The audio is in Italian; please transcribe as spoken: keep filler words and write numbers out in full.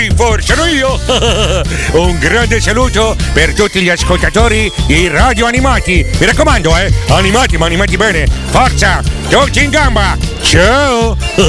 Forse sono io! Un grande saluto per tutti gli ascoltatori di Radio Animati. Mi raccomando, eh! Animati, ma animati bene! Forza! Tutti in gamba! Ciao!